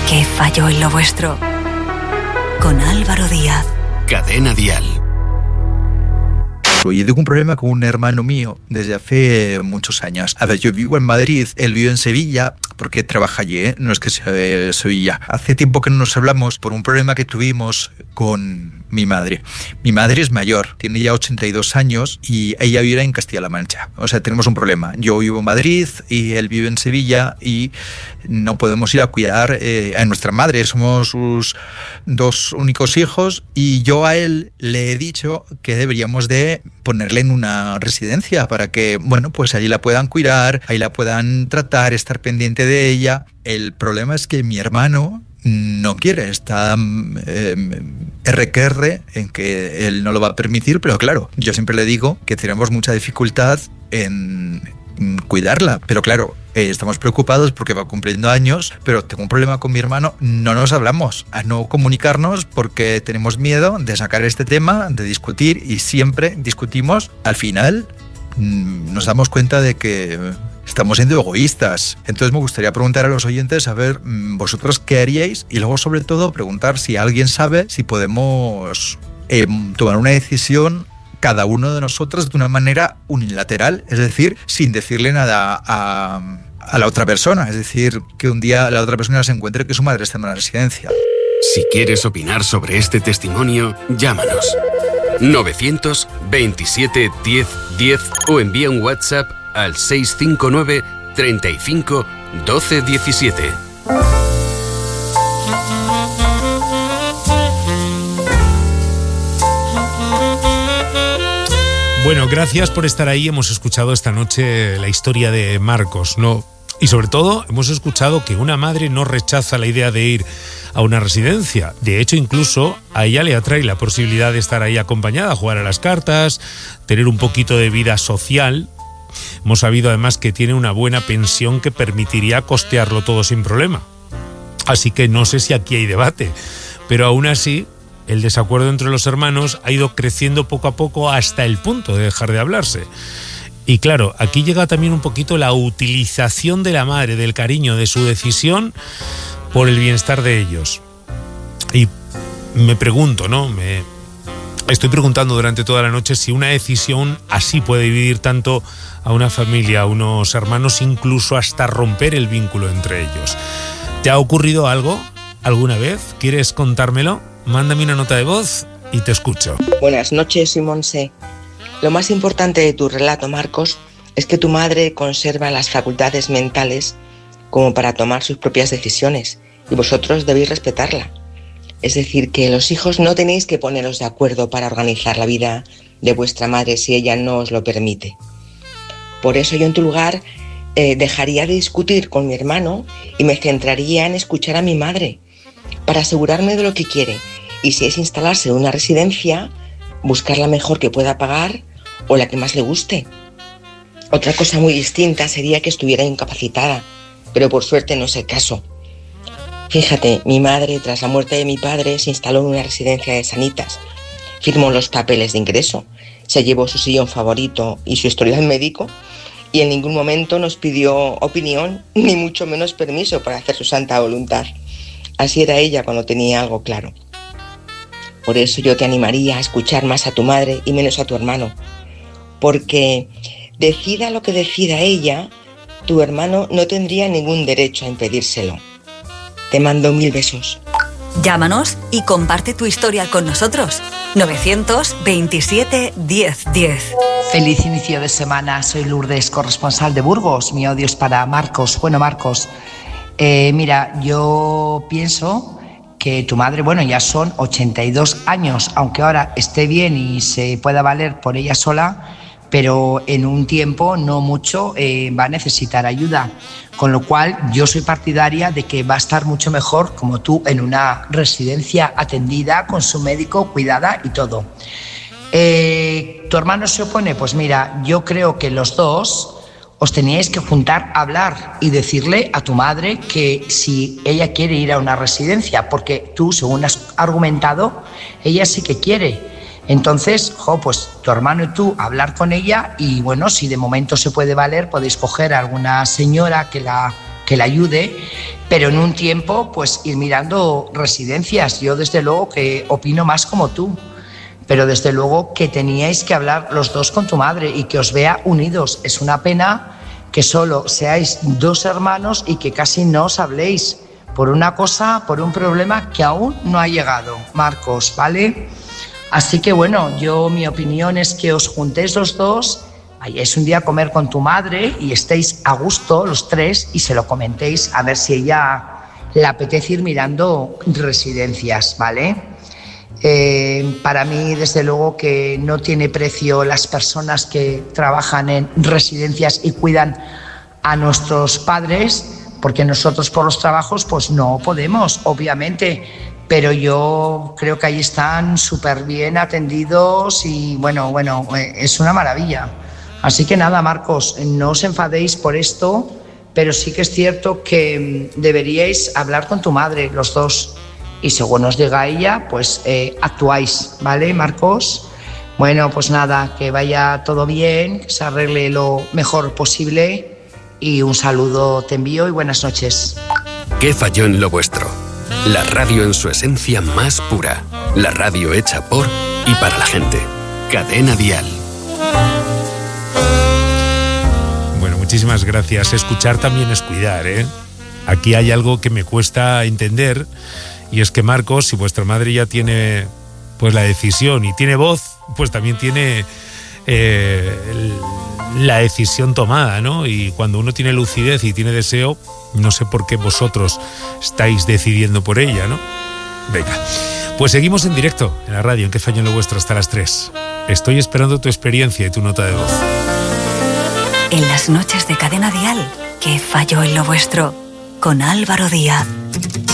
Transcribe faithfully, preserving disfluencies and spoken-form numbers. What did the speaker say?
¿Qué falló en lo vuestro? Con Álvaro Díaz. Cadena Dial. Yo tengo un problema con un hermano mío desde hace muchos años. A ver, yo vivo en Madrid, él vive en Sevilla, porque trabaja allí, ¿eh? No es que sea de Sevilla. Hace tiempo que no nos hablamos por un problema que tuvimos con mi madre. Mi madre es mayor, tiene ya ochenta y dos años y ella vive en Castilla-La Mancha. O sea, tenemos un problema. Yo vivo en Madrid y él vive en Sevilla y no podemos ir a cuidar eh, a nuestra madre. Somos sus dos únicos hijos y yo a él le he dicho que deberíamos de ponerle en una residencia para que, bueno, pues allí la puedan cuidar, ahí la puedan tratar, estar pendiente de ella. El problema es que mi hermano no quiere, está eh, erre que erre en que él no lo va a permitir, pero claro, yo siempre le digo que tenemos mucha dificultad en, en cuidarla, pero claro, eh, estamos preocupados porque va cumpliendo años, pero tengo un problema con mi hermano, no nos hablamos, a no comunicarnos porque tenemos miedo de sacar este tema, de discutir y siempre discutimos, al final mmm, nos damos cuenta de que estamos siendo egoístas. Entonces me gustaría preguntar a los oyentes, a ver, vosotros qué haríais y luego sobre todo preguntar si alguien sabe si podemos eh, tomar una decisión cada uno de nosotros de una manera unilateral, es decir, sin decirle nada a, a la otra persona, es decir, que un día la otra persona se encuentre que su madre está en una residencia. Si quieres opinar sobre este testimonio, llámanos novecientos veintisiete diez diez o envía un WhatsApp al seis cinco nueve treinta y cinco doce diecisiete. Bueno, gracias por estar ahí. Hemos escuchado esta noche la historia de Marcos, ¿no? Y sobre todo hemos escuchado que una madre no rechaza la idea de ir a una residencia. De hecho, incluso a ella le atrae la posibilidad de estar ahí acompañada, jugar a las cartas, tener un poquito de vida social. Hemos sabido además que tiene una buena pensión que permitiría costearlo todo sin problema. Así que no sé si aquí hay debate, pero aún así el desacuerdo entre los hermanos ha ido creciendo poco a poco hasta el punto de dejar de hablarse. Y claro, aquí llega también un poquito la utilización de la madre, del cariño, de su decisión por el bienestar de ellos. Y me pregunto, ¿no? Me estoy preguntando durante toda la noche si una decisión así puede dividir tanto a una familia, a unos hermanos, incluso hasta romper el vínculo entre ellos. ¿Te ha ocurrido algo alguna vez? ¿Quieres contármelo? Mándame una nota de voz y te escucho. Buenas noches, soy Monse. Lo más importante de tu relato, Marcos, es que tu madre conserva las facultades mentales como para tomar sus propias decisiones y vosotros debéis respetarla. Es decir, que los hijos no tenéis que poneros de acuerdo para organizar la vida de vuestra madre si ella no os lo permite. Por eso yo en tu lugar eh, dejaría de discutir con mi hermano y me centraría en escuchar a mi madre para asegurarme de lo que quiere y si es instalarse en una residencia, buscar la mejor que pueda pagar o la que más le guste. Otra cosa muy distinta sería que estuviera incapacitada, pero por suerte no es el caso. Fíjate, mi madre, tras la muerte de mi padre, se instaló en una residencia de sanitas, firmó los papeles de ingreso, se llevó su sillón favorito y su historial médico y en ningún momento nos pidió opinión ni mucho menos permiso para hacer su santa voluntad. Así era ella cuando tenía algo claro. Por eso yo te animaría a escuchar más a tu madre y menos a tu hermano, porque decida lo que decida ella, tu hermano no tendría ningún derecho a impedírselo. Te mando mil besos. Llámanos y comparte tu historia con nosotros. novecientos veintisiete diez diez. Feliz inicio de semana. Soy Lourdes, corresponsal de Burgos. Mi audio es para Marcos. Bueno, Marcos, eh, mira, yo pienso que tu madre, bueno, ya son ochenta y dos años, aunque ahora esté bien y se pueda valer por ella sola, pero en un tiempo no mucho eh, va a necesitar ayuda. Con lo cual yo soy partidaria de que va a estar mucho mejor como tú en una residencia atendida con su médico, cuidada y todo. Eh, ¿Tu hermano se opone? Pues mira, yo creo que los dos os teníais que juntar a hablar y decirle a tu madre que si ella quiere ir a una residencia, porque tú, según has argumentado, ella sí que quiere. Entonces, jo, pues tu hermano y tú hablar con ella y bueno, si de momento se puede valer, podéis coger a alguna señora que la, que le ayude, pero en un tiempo pues ir mirando residencias. Yo desde luego que opino más como tú, pero desde luego que teníais que hablar los dos con tu madre y que os vea unidos. Es una pena que solo seáis dos hermanos y que casi no os habléis por una cosa, por un problema que aún no ha llegado, Marcos, ¿vale? Así que bueno, yo mi opinión es que os juntéis los dos, vayáis un día a comer con tu madre y estéis a gusto los tres y se lo comentéis a ver si ella le apetece ir mirando residencias, ¿vale? Eh, para mí, desde luego, que no tiene precio las personas que trabajan en residencias y cuidan a nuestros padres, porque nosotros por los trabajos pues no podemos, obviamente, pero yo creo que ahí están súper bien atendidos y bueno, bueno, es una maravilla. Así que nada, Marcos, no os enfadéis por esto, pero sí que es cierto que deberíais hablar con tu madre, los dos, y según os diga ella, pues eh, actuáis, ¿vale, Marcos? Bueno, pues nada, que vaya todo bien, que se arregle lo mejor posible y un saludo te envío y buenas noches. ¿Qué falló en lo vuestro? La radio en su esencia más pura. La radio hecha por y para la gente. Cadena Dial. Bueno, muchísimas gracias. Escuchar también es cuidar, ¿eh? Aquí hay algo que me cuesta entender, y es que Marcos, si vuestra madre ya tiene pues la decisión y tiene voz, pues también tiene eh, el, la decisión tomada, ¿no? Y cuando uno tiene lucidez y tiene deseo, no sé por qué vosotros estáis decidiendo por ella, ¿no? Venga, pues seguimos en directo en la radio, en Qué falló en lo vuestro, hasta las tres. Estoy esperando tu experiencia y tu nota de voz. En las noches de Cadena Dial, ¿Qué falló en lo vuestro? Con Álvaro Díaz.